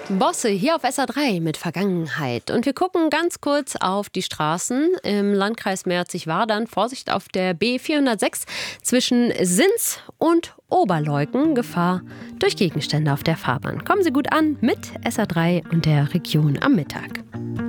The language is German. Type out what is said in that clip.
Bosse hier auf SA3 mit Vergangenheit. Und wir gucken ganz kurz auf die Straßen im Landkreis Merzig-Wadern. Vorsicht auf der B406 zwischen Sins und Oberleuten. Gefahr durch Gegenstände auf der Fahrbahn. Kommen Sie gut an mit SA3 und der Region am Mittag.